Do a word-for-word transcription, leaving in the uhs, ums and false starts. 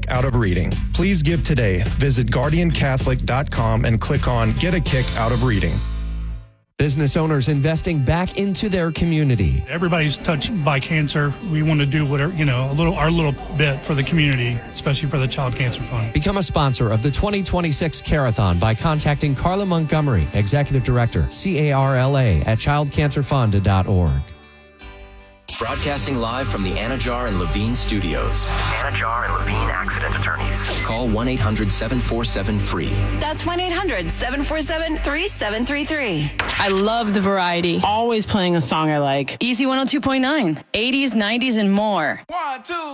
kick out of reading. Please give today. Visit guardian catholic dot com and click on Get a Kick Out of Reading. Business owners investing back into their community. Everybody's touched by cancer. We want to do whatever, you know, a little, our little bit for the community, especially for the Child Cancer Fund. Become a sponsor of the twenty twenty-six Carathon by contacting Carla Montgomery, Executive Director, C A R L A, at child cancer fund dot org. Broadcasting live from the Anajar and Levine studios. Anajar and Levine Accident Attorneys. Call one eight hundred seven four seven free. That's one eight hundred seven four seven three seven three three. I love the variety. Always playing a song I like. Easy one oh two point nine. eighties, nineties, and more. One, two.